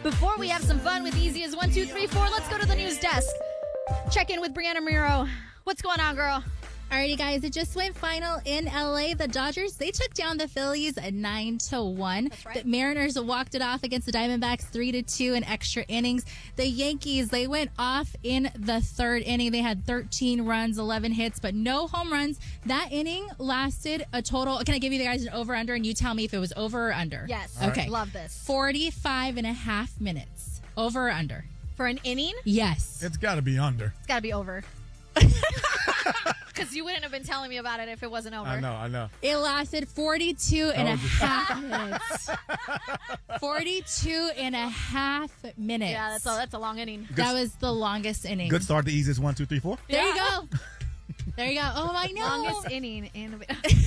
Before we have some fun with Easy as 1, 2, 3, 4, let's go to the news desk. Check in with Brianna Muro. What's going on, girl? Alrighty, guys, it just went final in LA. The Dodgers, they took down the Phillies at 9-1. That's right. The Mariners walked it off against the Diamondbacks 3-2 in extra innings. The Yankees, they went off in the third inning. They had 13 runs, 11 hits, but no home runs. That inning lasted a total. Can I give you guys an over-under and you tell me if it was over or under? Yes. Okay. Love this. 45 and a half minutes. Over or under? For an inning, Yes. It's got to be under. it's got to be over. Because you wouldn't have been telling me about it if it wasn't over. I know. It lasted 42 and a half minutes. 42 and a half minutes. Yeah, that's a long inning. That was the longest inning. Good start. The easiest 1, 2, 3, 4. There you go. There you go. Oh, I know. Longest inning in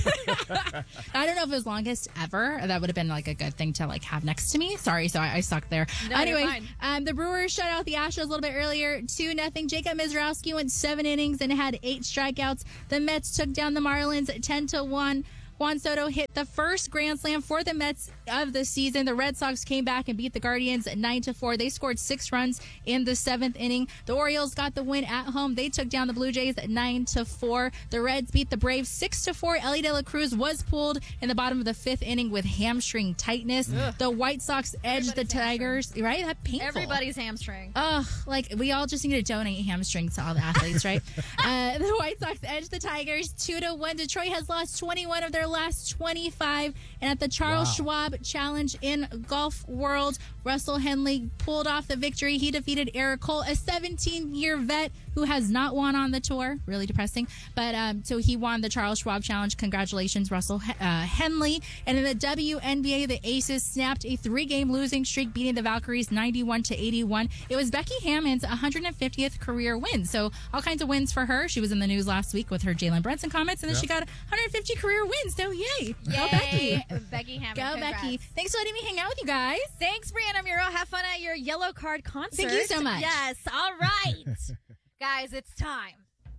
I don't know if it was longest ever. That would have been like a good thing to like have next to me. Sorry, so I sucked there. No, you're Anyway, the Brewers shut out the Astros a little bit earlier, 2-0. Jacob Mizrowski went 7 innings and had 8 strikeouts. The Mets took down the Marlins 10-1. Juan Soto hit the first grand slam for the Mets of the season. The Red Sox came back and beat the Guardians 9-4. They scored 6 runs in the 7th inning. The Orioles got the win at home. They took down the Blue Jays 9-4. The Reds beat the Braves 6-4. Ellie De La Cruz was pulled in the bottom of the 5th inning with hamstring tightness. Ugh. The White Sox edged the Tigers. Right? That's painful. everybody's hamstring. Ugh, like we all just need to donate hamstrings to all the athletes, right? The White Sox edged the Tigers 2-1. Detroit has lost 21 of their last 25. And at the Charles Schwab Challenge in Golf World, Russell Henley pulled off the victory. He defeated Eric Cole, a 17-year vet who has not won on the tour. Really depressing. But so he won the Charles Schwab Challenge. Congratulations, Russell Henley. And in the WNBA, the Aces snapped a 3-game losing streak, beating the Valkyries 91-81. It was Becky Hammond's 150th career win. So all kinds of wins for her. She was in the news last week with her Jalen Brunson comments, and then she got 150 career wins. So yay. Go Becky. Becky Hammond. Go congrats. Becky. Thanks for letting me hang out with you guys. Thanks, Brianna Muro. Have fun at your Yellow Card concert. Thank you so much. Yes. All right. Guys, it's time.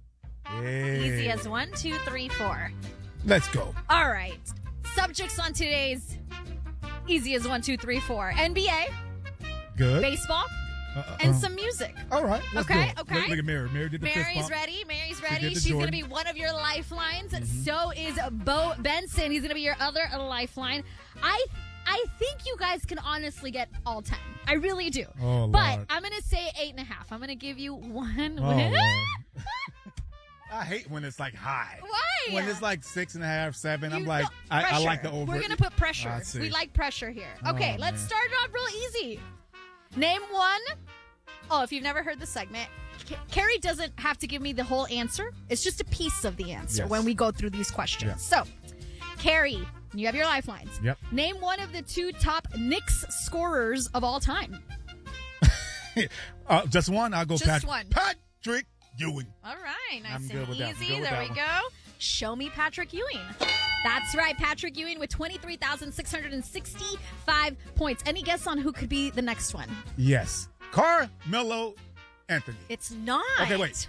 Easy as 1, 2, 3, 4. Let's go. All right. Subjects on today's Easy as 1, 2, 3, 4. NBA, Good. baseball, and some music. All right. Let's Okay, do it. okay. Look at Mary. Mary did the fist Mary's bump. ready. Mary's did ready. the She's going to Jordan. be one of your lifelines. So is Bo Benson. He's going to be your other lifeline. I think you guys can honestly get all 10. I really do. Oh, but Lord. I'm going to say 8.5. I'm going to give you one. Oh, Lord. I hate when it's like high. Why? When it's like 6.5, 7, I'm You like, know, I like the pressure. over. We're going to put pressure. I see. We like pressure here. Okay, Oh, let's man. start it off real easy. Name one. Oh, if you've never heard the segment, Carrie doesn't have to give me the whole answer. It's just a piece of the answer Yes. when we go through these questions. Yeah. So, Carrie, you have your lifelines. Yep. Name one of the 2 top Knicks scorers of all time. Just one. I'll go Just one. Patrick Ewing. All right, nice I'm and good with that. easy. Go with There that we one. go. Show me Patrick Ewing. That's right, Patrick Ewing with 23,665 points. Any guess on who could be the next one? Yes. Carmelo Anthony. It's not. Okay, wait.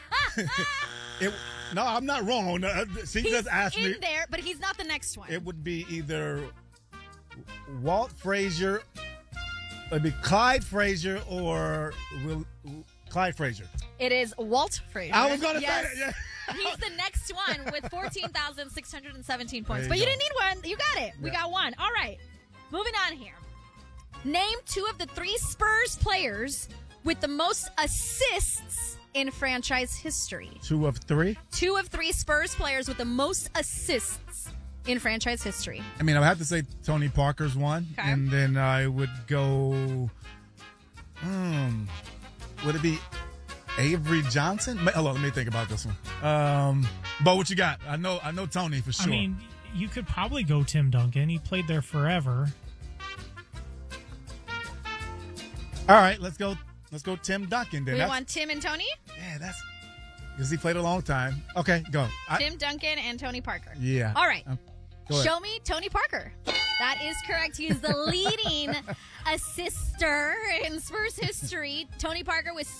No, I'm not wrong. She He's just asked in me. there, but he's not the next one. It would be either Walt Frazier, it'd be Clyde Frazier or Clyde Frazier. It is Walt Frazier. I was going to Yes. say it. Yeah. He's the next one with 14,617 points. There But you you go. didn't need one. You got it. We Yeah. got one. All right. Moving on here. Name 2 of the 3 Spurs players with the most assists in franchise history. 2 of 3. 2 of 3 Spurs players with the most assists in franchise history. I mean, I would have to say Tony Parker's one. Okay. And then I would go, would it be Avery Johnson? Hold on, let me think about this one. Bo, what you got? I know Tony for sure. I mean, you could probably go Tim Duncan. He played there forever. All right, let's go Tim Duncan then. We want Tim and Tony? Yeah, that's because he played a long time. Okay, go. Tim Duncan and Tony Parker. Yeah. All right. Go ahead. Show me Tony Parker. That is correct. He is the leading assister in Spurs history. Tony Parker with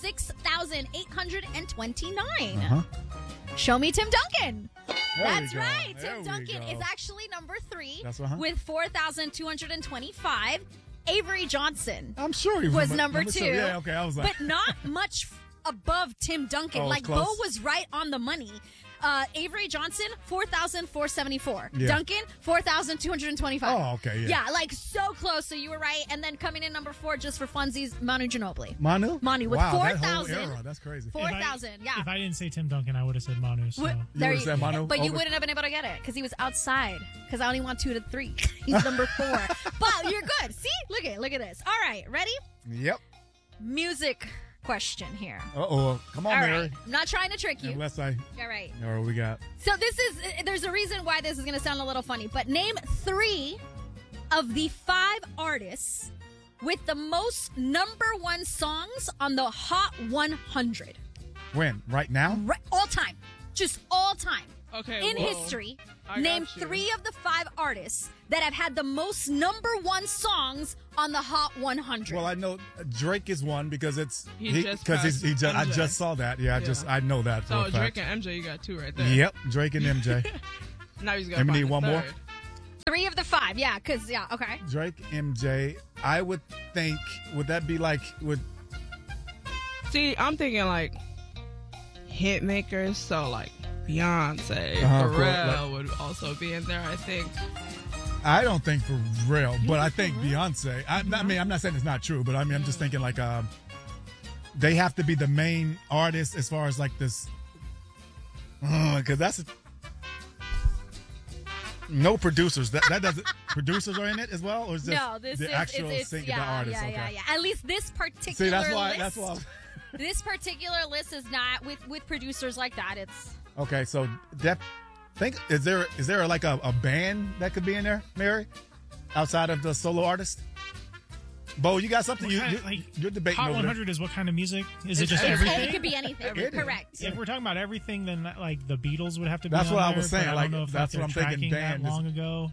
6,829. Uh-huh. Show me Tim Duncan. There That's we go. right. There Tim we Duncan go. is actually number 3 That's with 4,225. Avery Johnson I'm sure he was number 2. Yeah, okay. I was like, but not much above Tim Duncan. Oh, Like, close. Bo was right on the money. Avery Johnson, 4,474. Yeah. Duncan, 4,225. Oh, okay, yeah. Yeah, like so close. So you were right. And then coming in number 4, just for funsies, Manu Ginobili. Manu? Manu with wow, that 4,000. whole era. That's crazy. 4,000, yeah. If I didn't say Tim Duncan, I would have said Manu. So. There would've said Manu but you over- wouldn't have been able to get it because he was outside. Because I only want 2 to 3. He's number 4. But you're good. See? Look at this. All right, ready? Yep. Music question here. Uh-oh. Come on, All Mary. right. I'm not trying to trick you. Unless I... All right. Or we got... So there's a reason why this is going to sound a little funny, but name 3 of the 5 artists with the most number 1 songs on the Hot 100. When? Right now? Right, all time. Just all time. Okay. In whoa. history, I got name you. 3 of the 5 artists that have had the most number 1 songs on the Hot 100. Well, I know Drake is one because it's... He just Because passed I MJ. just saw that. Yeah, I know that for So a fact. Drake and MJ, you got 2 right there. Yep, Drake and MJ. Now he's got And we to need one more? 3 of the 5, yeah, because, yeah, okay. Drake, MJ. I would think, would that be like... See, I'm thinking like hit makers, so like Beyonce, Uh-huh, cool. Pharrell would also be in there, I think. I don't think for real, but I think Beyonce. I mean, I'm not saying it's not true, but I mean, I'm just thinking like they have to be the main artist as far as like this, because that's no producers. That doesn't producers are in it as well, or is this No, this the is actual it's, the yeah, artist? yeah, Okay. yeah, yeah. At least this particular See, that's list. why. This particular list is not with producers like that. It's Okay, so is there like a band that could be in there, Mary, outside of the solo artist? Bo, you got something? You're debating Hot over there. 100 is what kind of music? Is it just it everything? could be anything. It is. Correct. If we're talking about everything, then like the Beatles would have to be. That's on what I there, was saying, but I like, don't know if that's they're what I'm thinking, tracking that band is- long ago.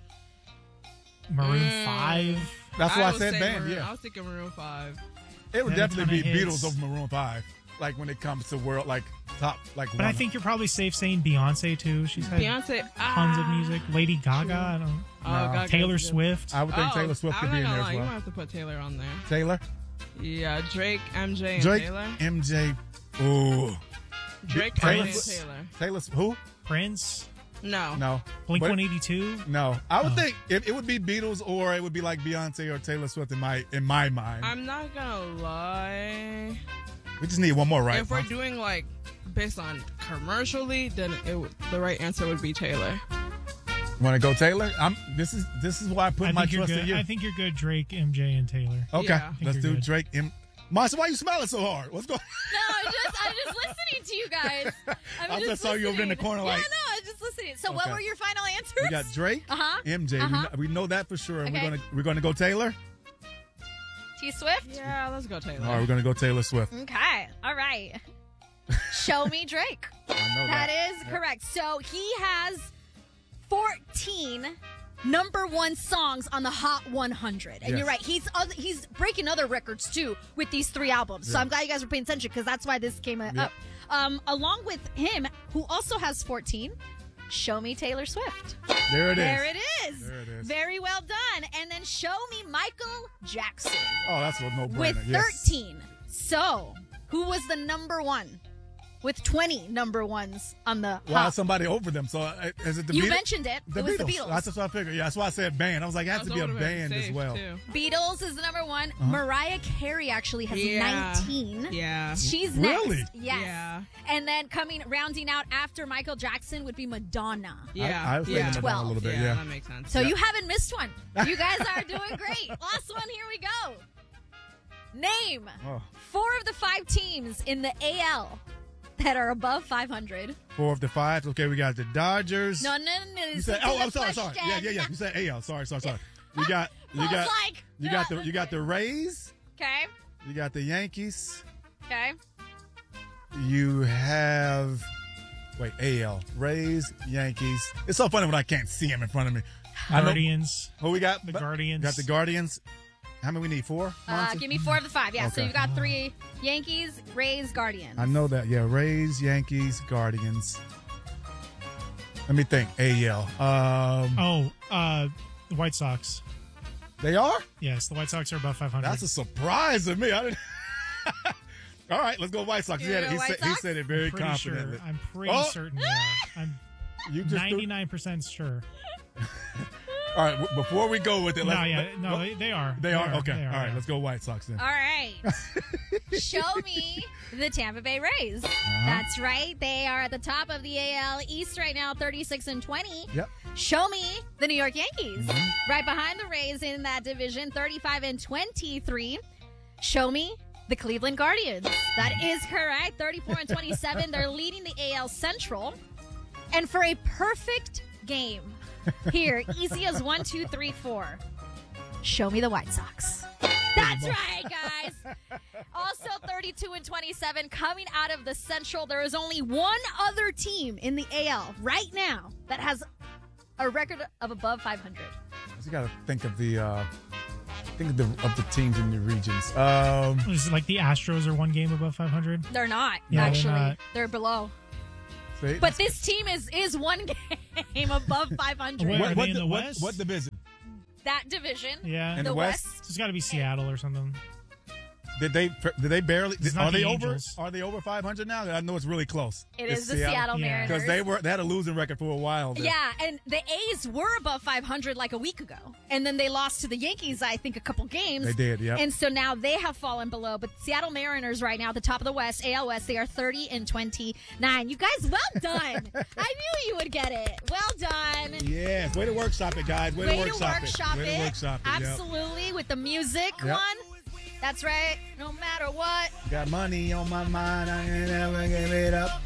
Maroon 5. That's why I would said say band. Maroon, Yeah, I was thinking Maroon 5. it would Them definitely be kinda hits. Beatles over Maroon 5. Like when it comes to world, like top, like. But I one. think you're probably safe saying Beyonce too. She's had Beyonce, tons of music. Lady Gaga, I don't. Oh, No. Gaga Taylor is good. Swift. I would think Taylor Swift could I'm be in not there gonna as lie, well. You might have to put Taylor on there. Taylor, Yeah, Drake, MJ, and Drake, Taylor. MJ. Ooh, Drake, Taylor MJ, and Swift. Taylor. Taylor. Who? Prince. No. No. Blink But- 182. No, I would Oh. think it would be Beatles or it would be like Beyonce or Taylor Swift in my mind. I'm not gonna lie. We just need one more, right? If we're doing like based on commercially, then the right answer would be Taylor. Want to go Taylor? This is why I put I my think you're trust good. in you. I think you're good. Drake, MJ, and Taylor. Okay, Yeah. let's you're do good. Drake. Marsha, why you smiling so hard? What's going? No, I'm just listening to you guys. I just saw you over in the corner, like- Yeah, no, I'm just listening. So, what Okay. were your final answers? We got Drake, Uh-huh. MJ. Uh-huh. We know that for sure. And Okay. we're gonna go Taylor. T Swift. Yeah, let's go Taylor. All right, we're gonna go Taylor Swift. Okay. All right. Show me Drake. I know That that. is correct. So he has 14 number 1 songs on the Hot 100. And Yes. you're right. He's breaking other records too with these 3 albums. So Yeah. I'm glad you guys were paying attention because that's why this came up. Along with him, who also has 14, Show Me Taylor Swift. There it is. There it is. There it is. Very well done. And then Show Me Michael Jackson Oh, that's a no-brainer. with Yes. 13. So, who was the number 1? With 20 number 1s on the Wow, Hot. somebody over them. So is it the You Beatles? mentioned it. It was the Beatles. That's what I figured. Yeah, that's why I said band. I was like, it has to be a band as well. Beatles is the number 1. Uh-huh. Mariah Carey actually has Yeah. 19. Yeah. She's Really? next. Yes. Yeah. And then rounding out after Michael Jackson would be Madonna. Yeah. I was thinking yeah. about that a little bit. Yeah, Yeah. that makes sense. So you haven't missed one. You guys are doing great. Last one, here we go. Name Oh, 4 of the 5 teams in the AL that are above 500. 4 of the 5. Okay, we got the Dodgers. No. You said, I'm sorry. Yeah. You said AL. Sorry. You got the Rays. Okay. You got the Yankees. Okay. You have AL, Rays, Yankees. It's so funny when I can't see them in front of me. I know Guardians. who we got. The Guardians. Got the Guardians. How many we need? 4. Monty? Give me 4 of the 5. Yeah. So Okay. you got 3 Yankees, Rays, Guardians. I know that. Yeah, Rays, Yankees, Guardians. Let me think. AL. The White Sox. They are? Yes, the White Sox are above 500. That's a surprise to me. I didn't. All right, let's go White Sox. You gonna go White He Sox? said it very pretty confidently. sure. I'm pretty Oh! certain they are. I'm You just 99% sure. All right, before we go with it, No, let's, they are. They are? Okay. They are, All right, yeah. let's go White Sox then. All right. Show me the Tampa Bay Rays. That's right. They are at the top of the AL East right now, 36-20. Yep. Show me the New York Yankees. Right behind the Rays in that division, 35-23. Show me the Cleveland Guardians. That is correct. 34-27. They're leading the AL Central. And for a perfect game, here, easy as 1, 2, 3, 4. Show me the White Sox. That's right, guys. Also 32-27 coming out of the Central. There is only one other team in the AL right now that has a record of above 500. You got to think of the teams in the regions. Is it like the Astros are one game above 500? They're not, Yeah, actually. they're not. They're below. See? But this team is one game above 500. Where are they in the what, West? what division? That division. Yeah. In The the West? West. It's got to be Seattle or something. Did they barely? It's not Are they the over? Angels. Are they over 500 now? I know it's really close. It It's is the Seattle Yeah. Mariners. because they had a losing record for a while. There. Yeah, and the A's were above 500 like a week ago. And then they lost to the Yankees, I think, a couple games. They did, yep. And so now they have fallen below. But Seattle Mariners right now, at the top of the West, AL West, they are 30-29. You guys, well done. I knew you would get it. Well done. Yes, way to workshop it, guys. Way to workshop it. Way to workshop it. Yep. Absolutely, with the music Yep. one. That's right. No matter what. Got money on my mind, I ain't never give it up.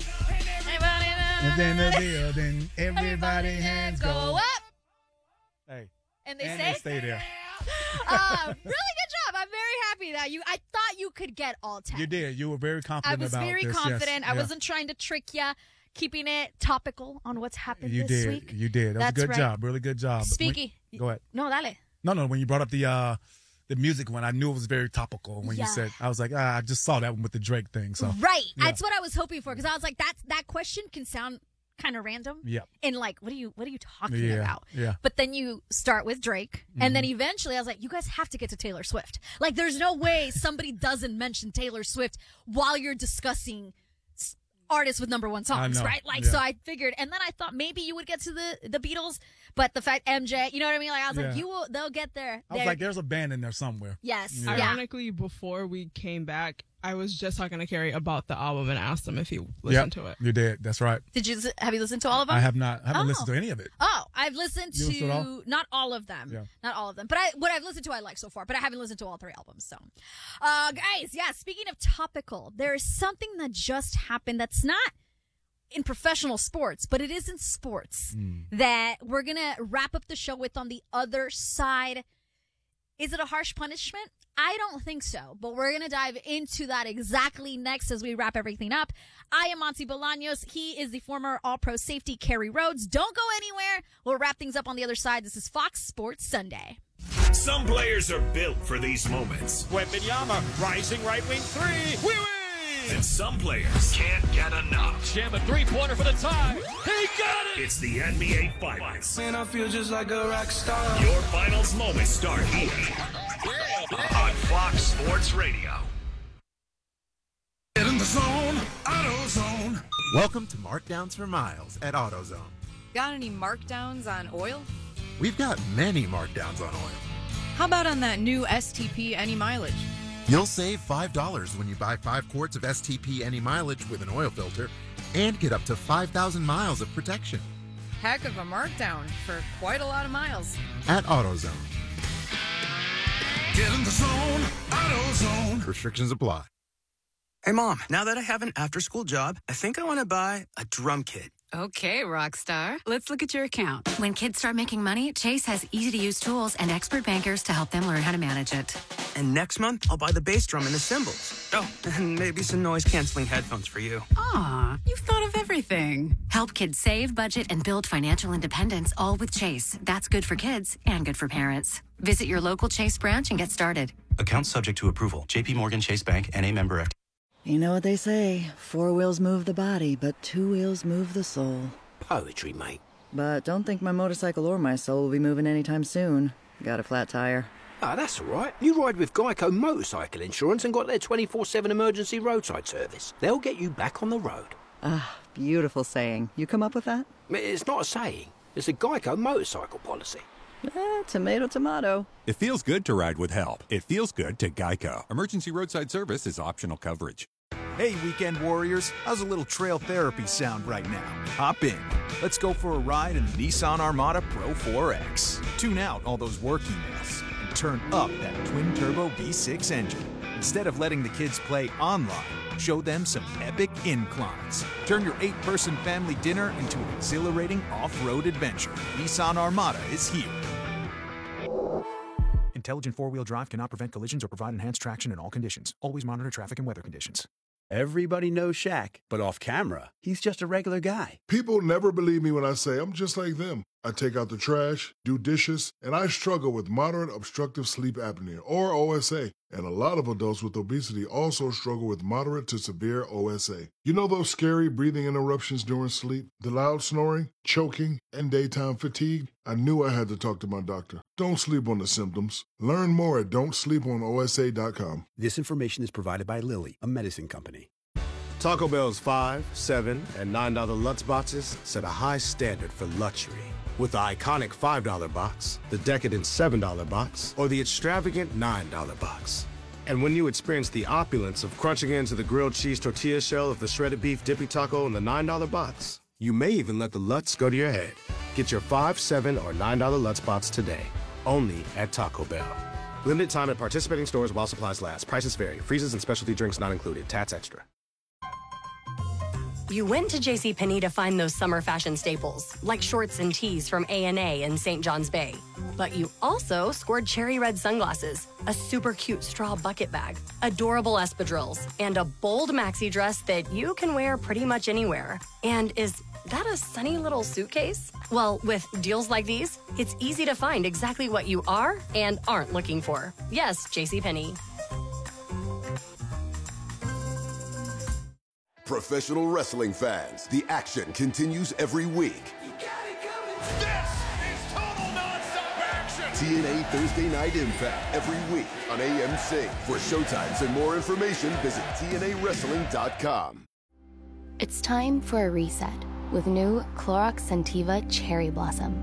And then the building, everybody hands go up. Hey, And they and say, they stay there. really good job. I'm very happy that I thought you could get all 10. You did. You were very I confident was about very this. confident. Yes. I Yeah. wasn't trying to trick you, keeping it topical on what's happened You this did. week. You did. That was That's a good right. job. Really good job. Speaky. Go ahead. No, dale. No. When you brought up the music one, I knew it was very topical. When you Yeah. said, I was like, I just saw that one with the Drake thing. So Right. Yeah. That's what I was hoping for because I was like, that question can sound kind of random. yeah, And like, what are you talking Yeah, about? yeah. But then you start with Drake, and then eventually I was like, you guys have to get to Taylor Swift. Like, there's no way somebody doesn't mention Taylor Swift while you're discussing artists with number one songs, I know. right? Like, Yeah. so I figured, and then I thought maybe you would get to the Beatles, but the fact MJ, you know what I mean? Like, I was like, Yeah. they'll get there. I was like, there's a band in there somewhere. yes, Yeah. yeah. Ironically, before we came back, I was just talking to Carrie about the album and asked him if he listened to it. You did. That's right. Have you listened to all of them? I have not. I haven't Oh. listened to any of it. Oh, I've listened You listened to it to all? not all of them. Yeah. Not all of them. But what I've listened to I like so far, but I haven't listened to all 3 albums. So guys, yeah, speaking of topical, there is something that just happened that's not in professional sports, but it is in sports that we're gonna wrap up the show with on the other side. Is it a harsh punishment? I don't think so, but we're going to dive into that exactly next as we wrap everything up. I am Monty Bolaños. He is the former All-Pro safety, Kerry Rhodes. Don't go anywhere. We'll wrap things up on the other side. This is Fox Sports Sunday. Some players are built for these moments, Wembanyama, rising right wing three. We win! and some players can't get enough. Jam a three-pointer for the tie. He got it! It's the NBA Finals. Man, I feel just like a rock star. Your finals moments start here on Fox Sports Radio. Get in the zone, AutoZone. Welcome to Markdowns for Miles at AutoZone. Got any markdowns on oil? We've got many markdowns on oil. How about on that new STP Any Mileage? You'll save $5 when you buy 5 quarts of STP Any Mileage with an oil filter and get up to 5,000 miles of protection Heck of a markdown for quite a lot of miles. at AutoZone. Get in the zone, AutoZone. Restrictions apply. Hey, Mom, now that I have an after-school job, I think I want to buy a drum kit. Okay, Rockstar. Let's look at your account. When kids start making money, Chase has easy-to-use tools and expert bankers to help them learn how to manage it. And next month, I'll buy the bass drum and the cymbals. Oh, and maybe some noise-canceling headphones for you. Aw, you've thought of everything. Help kids save, budget, and build financial independence, all with Chase. That's good for kids and good for parents. Visit your local Chase branch and get started. Account subject to approval. J.P. Morgan Chase Bank, N.A. member FD. You know what they say, 4 wheels move the body, but 2 wheels move the soul. Poetry, mate. But don't think my motorcycle or my soul will be moving anytime soon. Got a flat tire. Ah, that's all right. You ride with Geico Motorcycle Insurance and got their 24/7 emergency roadside service. They'll get you back on the road. Ah, beautiful saying. You come up with that? It's not a saying. It's a Geico motorcycle policy. Tomato, tomato. It feels good to ride with help. It feels good to Geico. Emergency roadside service is optional coverage. Hey, weekend warriors. How's a little trail therapy sound right now? Hop in. Let's go for a ride in the Nissan Armada Pro 4X. Tune out all those work emails and turn up that twin-turbo V6 engine. Instead of letting the kids play online, show them some epic inclines. Turn your 8-person family dinner into an exhilarating off-road adventure. Nissan Armada is here. Intelligent four-wheel drive cannot prevent collisions or provide enhanced traction in all conditions. Always monitor traffic and weather conditions. Everybody knows Shaq, but off camera, he's just a regular guy. People never believe me when I say I'm just like them. I take out the trash, do dishes, and I struggle with moderate obstructive sleep apnea, or OSA. And a lot of adults with obesity also struggle with moderate to severe OSA. You know those scary breathing interruptions during sleep, the loud snoring, choking, and daytime fatigue? I knew I had to talk to my doctor. Don't sleep on the symptoms. Learn more at don'tsleeponosa.com. This information is provided by Lilly, a medicine company. Taco Bell's $5, $7, and $9 Lutz boxes set a high standard for luxury. With the iconic $5 box, the decadent $7 box, or the extravagant $9 box. And when you experience the opulence of crunching into the grilled cheese tortilla shell of the shredded beef dippy taco in the $9 box, you may even let the Lutz go to your head. Get your $5, $7, or $9 Lutz box today, only at Taco Bell. Limited time at participating stores while supplies last. Prices vary. Freezes and specialty drinks not included. Tats extra. You went to JCPenney to find those summer fashion staples, like shorts and tees from A&A and St. John's Bay. But you also scored cherry red sunglasses, a super cute straw bucket bag, adorable espadrilles, and a bold maxi dress that you can wear pretty much anywhere. And is that a sunny little suitcase? Well, with deals like these, it's easy to find exactly what you are and aren't looking for. Yes, JCPenney. Professional wrestling fans, the action continues every week. This is total non-stop action. TNA Thursday Night Impact every week on AMC. For showtimes and more information, visit TNAWrestling.com. It's time for a reset with new Clorox Scentiva Cherry Blossom.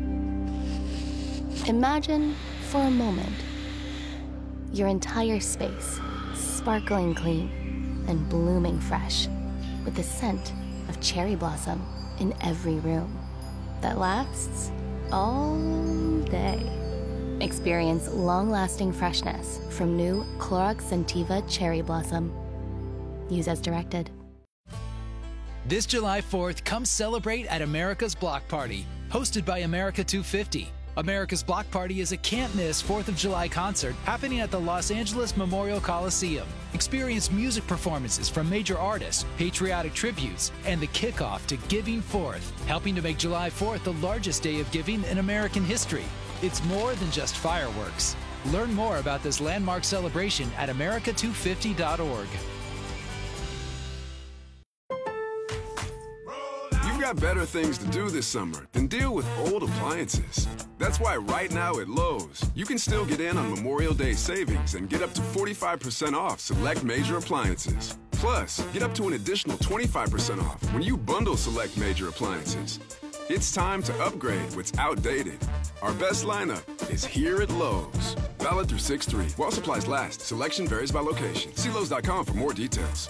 Imagine for a moment your entire space sparkling clean and blooming fresh with the scent of cherry blossom in every room that lasts all day. Experience long-lasting freshness from new Clorox Scentiva Cherry Blossom. Use as directed. This July 4th, come celebrate at America's Block Party, hosted by America 250. America's Block Party is a can't-miss 4th of July concert happening at the Los Angeles Memorial Coliseum. Experience music performances from major artists, patriotic tributes, and the kickoff to Giving Forth, helping to make July 4th the largest day of giving in American history. It's more than just fireworks. Learn more about this landmark celebration at america250.org. Got better things to do this summer than deal with old appliances. That's why right now at Lowe's, you can still get in on Memorial Day savings and get up to 45% off select major appliances. Plus, get up to an additional 25% off when you bundle select major appliances. It's time to upgrade what's outdated. Our best lineup is here at Lowe's. Valid through 6/3. While supplies last, selection varies by location. See Lowe's.com for more details.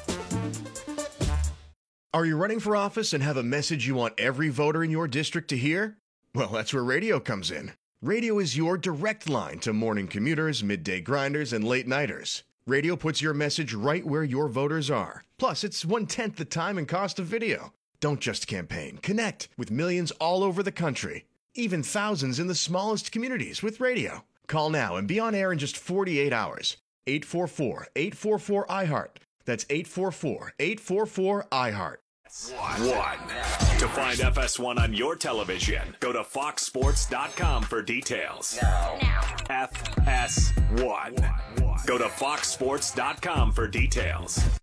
Are you running for office and have a message you want every voter in your district to hear? Well, that's where radio comes in. Radio is your direct line to morning commuters, midday grinders, and late-nighters. Radio puts your message right where your voters are. Plus, it's 1/10 the time and cost of video. Don't just campaign. Connect with millions all over the country, even thousands in the smallest communities with radio. Call now and be on air in just 48 hours. 844-844-IHEART. That's 844-844-IHEART. One. To find FS1 on your television, go to foxsports.com for details. Now. FS1. Go to foxsports.com for details.